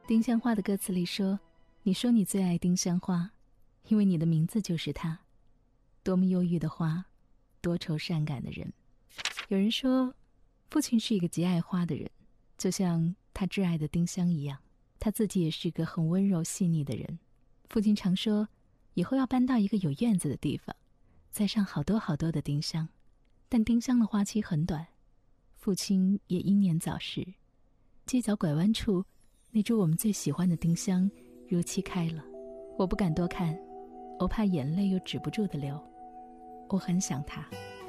丁香花的歌词里说，你说你最爱丁香花，因为你的名字就是它。多么忧郁的花，多愁善感的人。有人说，父亲是一个极爱花的人，就像他挚爱的丁香一样，他自己也是个很温柔细腻的人。父亲常说，以后要搬到一个有院子的地方，栽上好多好多的丁香。但丁香的花期很短，父亲也英年早逝。街角拐弯处，那株我们最喜欢的丁香如期开了。我不敢多看，我怕眼泪又止不住的流。我很想它。